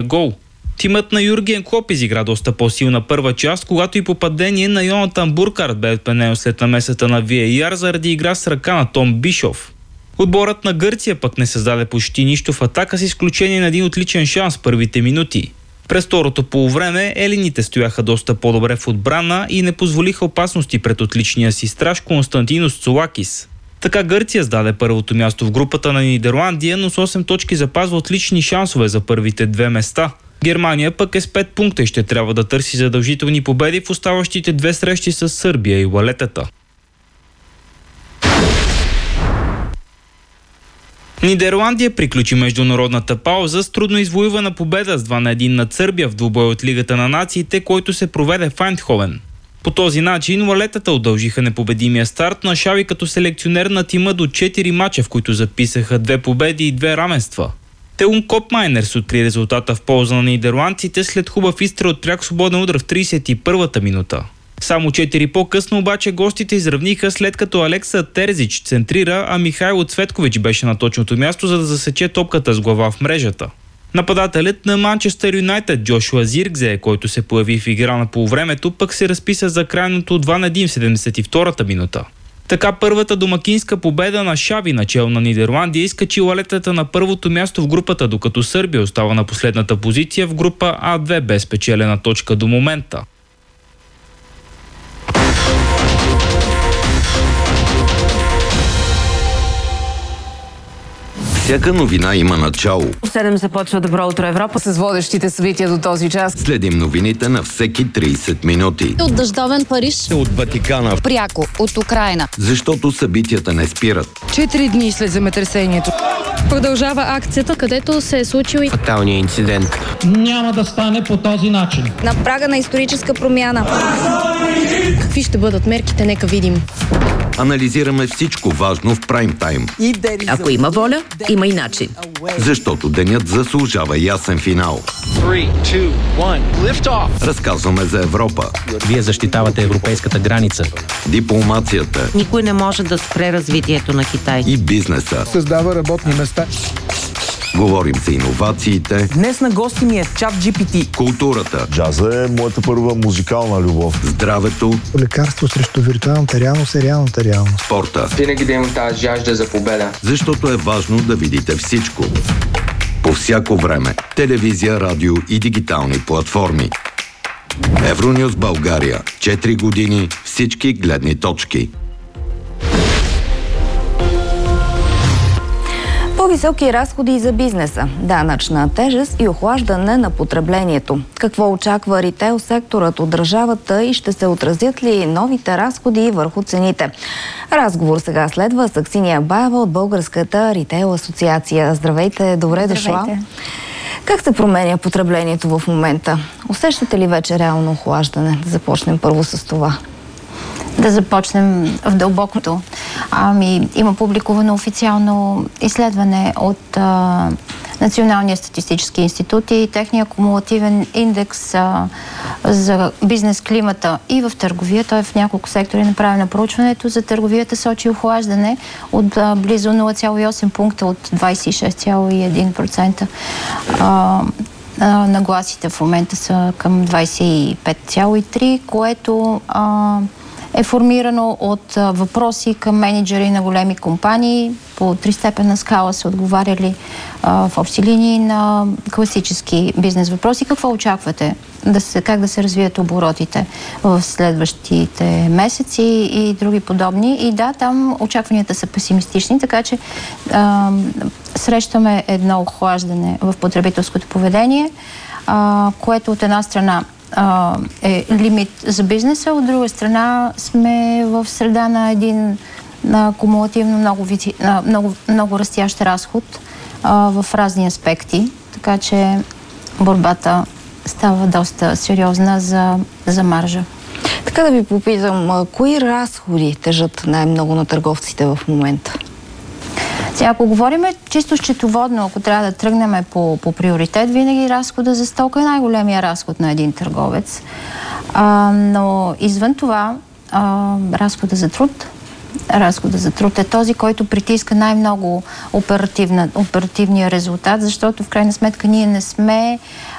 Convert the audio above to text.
гол. Тимът на Юрген Клоп изигра доста по-силна първа част, когато и попадение на Йонатан Буркарт бе отменено след намесата на VAR заради игра с ръка на Том Бишов. Отборът на Гърция пък не създаде почти нищо в атака с изключение на един отличен шанс в първите минути. През второто полувреме елините стояха доста по-добре в отбрана и не позволиха опасности пред отличния си страж Константинос Цолакис. Така Гърция сдаде първото място в групата на Нидерландия, но с 8 точки запазва отлични шансове за първите две места. Германия пък е с 5 пункта и ще трябва да търси задължителни победи в оставащите две срещи с Сърбия и Валетата. Нидерландия приключи международната пауза с трудно извоювана победа с 2-1 над Сърбия в двубой от Лигата на нациите, който се проведе в Айндховен. По този начин Валетата удължиха непобедимия старт на Шави като селекционер на тима до 4 мача, в които записаха 2 победи и 2 равенства. Теун Копмайнерс откри резултата в полза на нидерландците след хубав изстрел от пряк свободен удар в 31-та минута. Само 4 по-късно обаче гостите изравниха, след като Алекса Терзич центрира, а Михайло Цветкович беше на точното място, за да засече топката с глава в мрежата. Нападателят на Манчестър Юнайтед Джошуа Зиркзе, който се появи в игра на полувремето, пък се разписа за крайното 2-1 в 72-та минута. Така първата домакинска победа на Шави, начало на Нидерландия, изкачи Валетата на първото място в групата, докато Сърбия остава на последната позиция в група А2 без печелена точка до момента. Всяка новина има начало. В 7 започва Добро утро Европа с водещите събития до този час. Следим новините на всеки 30 минути. От дъждовен Париж. От Ватикана. Пряко от Украйна. Защото събитията не спират. 4 дни след земетресението Продължава акцията, където се е случил и фаталния инцидент. Няма да стане по този начин. На прага на историческа промяна. Какви ще бъдат мерките, нека видим. Анализираме всичко важно в прайм тайм. Ако има воля, има и начин. Защото денят заслужава ясен финал. 3, 2, 1, lift off. Разказваме за Европа. Вие защитавате европейската граница. Дипломацията. Никой не може да спре развитието на Китай. И бизнеса. Създава работни места. Говорим за иновациите. Днес на гости ми е ChatGPT. Културата. Джаза е моята първа музикална любов. Здравето. Лекарство срещу виртуалната реалност е реалната реалност. Спорта. Винаги да имам тази жажда за победа. Защото е важно да видите всичко. По всяко време. Телевизия, радио и дигитални платформи. Евронюс България. 4 години. Всички гледни точки. По-високи разходи за бизнеса, данъчна тежест и охлаждане на потреблението. Какво очаква ритейл секторът от държавата и ще се отразят ли новите разходи върху цените? Разговор сега следва с Аксиния Баева от Българската ритейл асоциация. Здравейте, добре дошла. Как се променя потреблението в момента? Усещате ли вече реално охлаждане? Да започнем първо с това. Да започнем в дълбокото. Има публикувано официално изследване от Националния статистически институт и техния кумулативен индекс за бизнес климата и в търговия. Той в няколко сектори направи на проучването. За търговията сочи охлаждане от близо 0,8 пункта от 26,1%. Нагласите в момента са към 25,3%, което е формирано от въпроси към менеджери на големи компании. По тристепенна скала са отговаряли в общи линии на класически бизнес въпроси. Какво очаквате? Как да се развият оборотите в следващите месеци и други подобни? И да, там очакванията са песимистични, така че срещаме едно охлаждане в потребителското поведение, което от една страна е лимит за бизнеса, от друга страна сме в среда на един кумулативно много растящ разход в разни аспекти, така че борбата става доста сериозна за маржа. Така да ви попитам, кои разходи тежат най-много на търговците в момента? Сега, ако говорим чисто счетоводно, ако трябва да тръгнем по приоритет, винаги разхода за стока е най-големия разход на един търговец. Но извън това, разхода за труд е този, който притиска най-много оперативния резултат, защото в крайна сметка ние не сме